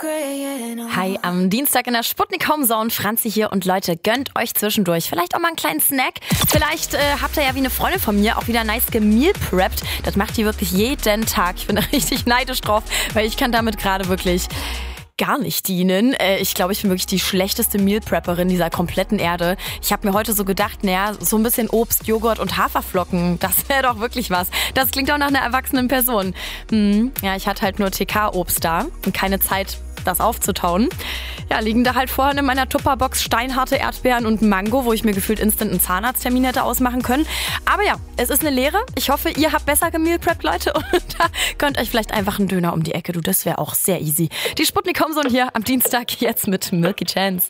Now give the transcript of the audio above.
Hi, am Dienstag in der Sputnik Homezone, Franzi hier und Leute, gönnt euch zwischendurch vielleicht auch mal einen kleinen Snack. Vielleicht habt ihr ja wie eine Freundin von mir auch wieder nice gemeal preppt. Das macht die wirklich jeden Tag. Ich bin da richtig neidisch drauf, weil ich kann damit gerade wirklich gar nicht dienen. Ich glaube, ich bin wirklich die schlechteste Meal Prepperin dieser kompletten Erde. Ich habe mir heute so gedacht, so ein bisschen Obst, Joghurt und Haferflocken, das wäre doch wirklich was. Das klingt auch nach einer erwachsenen Person. Ja, ich hatte halt nur TK-Obst da und keine Zeit, das aufzutauen. Ja, liegen da halt vorhin in meiner Tupperbox steinharte Erdbeeren und Mango, wo ich mir gefühlt instant einen Zahnarzttermin hätte ausmachen können. Aber ja, es ist eine Lehre. Ich hoffe, ihr habt besser gemealpreppt, Leute. Und da könnt euch vielleicht einfach einen Döner um die Ecke. Das wäre auch sehr easy. Die Sputnik Homezone hier am Dienstag jetzt mit Milky Chance.